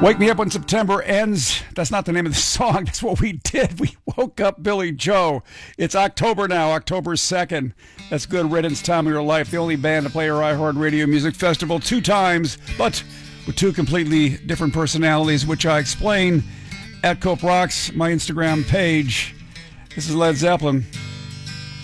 Wake Me Up When September Ends. That's not the name of the song. That's what we did. We woke up Billy Joe. It's October now, October 2nd. That's good riddance, time of your life. The only band to play our iHeartRadio Music Festival 2 times, but with 2 completely different personalities, which I explain at Cope Rocks, my Instagram page. This is Led Zeppelin.